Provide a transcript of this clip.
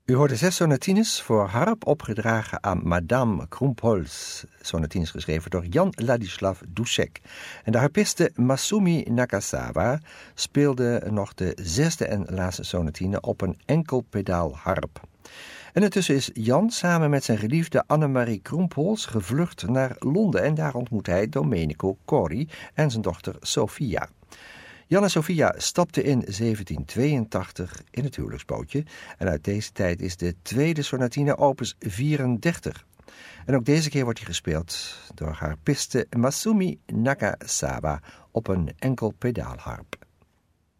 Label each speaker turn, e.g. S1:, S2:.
S1: U hoorde 6 sonatines voor harp opgedragen aan Madame Krumpholz. Sonatines geschreven door Jan Ladislav Dušek. En de harpiste Masumi Nakazawa speelde nog de 6e en laatste sonatine op een enkelpedaalharp. En intussen is Jan samen met zijn geliefde Annemarie Krumpholz gevlucht naar Londen. En daar ontmoet hij Domenico Cori en zijn dochter Sofia. Jan en Sofia stapten in 1782 in het huwelijksbootje en uit deze tijd is de tweede sonatine opus 34. En ook deze keer wordt hij gespeeld door harpiste Masumi Nakazawa op een enkel pedaalharp.